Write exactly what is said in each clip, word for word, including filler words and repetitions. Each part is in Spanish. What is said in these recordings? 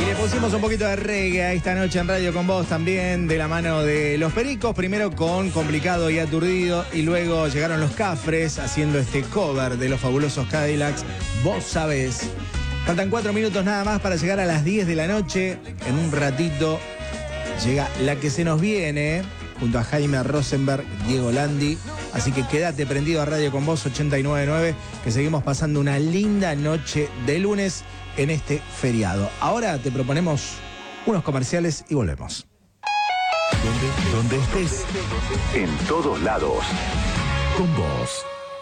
le pusimos un poquito de reggae a esta noche en Radio con Vos también, de la mano de Los Pericos, primero con Complicado y Aturdido, y luego llegaron Los Cafres haciendo este cover de los fabulosos Cadillacs, Vos Sabés. Faltan cuatro minutos nada más para llegar a las diez de la noche. En un ratito llega La Que Se Nos Viene, junto a Jaime Rosenberg, Diego Landi. Así que quédate prendido a Radio con Vos ochenta y nueve punto nueve, que seguimos pasando una linda noche de lunes en este feriado. Ahora te proponemos unos comerciales y volvemos. Donde, donde estés, en todos lados, con vos.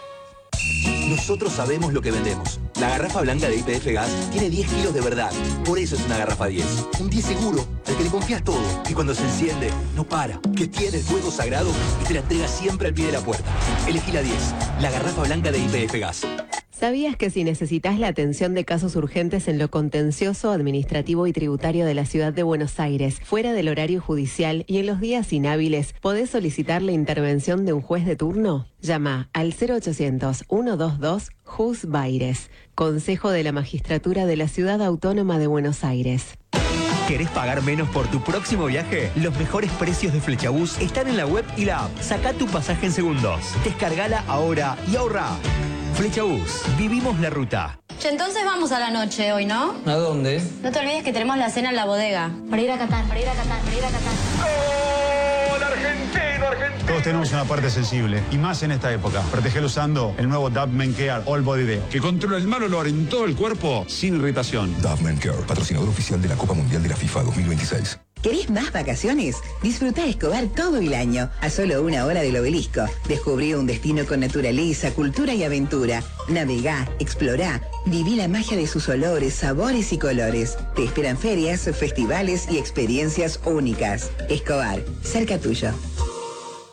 Nosotros sabemos lo que vendemos. La garrafa blanca de Y P F Gas tiene diez kilos de verdad. Por eso es una garrafa diez. Un diez seguro, al que le confías todo. Y cuando se enciende, no para. Que tiene el fuego sagrado y te la entrega siempre al pie de la puerta. Elegí la diez, la garrafa blanca de Y P F Gas. ¿Sabías que si necesitas la atención de casos urgentes en lo contencioso, administrativo y tributario de la ciudad de Buenos Aires, fuera del horario judicial y en los días inhábiles, podés solicitar la intervención de un juez de turno? Llama al cero ochocientos, ciento veintidós, Jus Baires, Consejo de la Magistratura de la Ciudad Autónoma de Buenos Aires. ¿Querés pagar menos por tu próximo viaje? Los mejores precios de Flexabus están en la web y la app. Sacá tu pasaje en segundos. Descargala ahora y ahorrá. Flexabus, vivimos la ruta. Che, entonces vamos a la noche hoy, ¿no? ¿A dónde? No te olvides que tenemos la cena en la bodega. Para ir a Qatar, para ir a Qatar, para ir a Qatar. ¡Gol argentino, argentino! Todos tenemos una parte sensible, y más en esta época. Protegelo usando el nuevo Dove Men Care All Body Deo, que controla el mal olor en todo el cuerpo sin irritación. Dove Men Care, patrocinador oficial de la Copa Mundial de la FIFA dos mil veintiséis. ¿Querés más vacaciones? Disfruta Escobar todo el año, a solo una hora del Obelisco. Descubrí un destino con naturaleza, cultura y aventura. Navegá, explorá, viví la magia de sus olores, sabores y colores. Te esperan ferias, festivales y experiencias únicas. Escobar, cerca tuyo.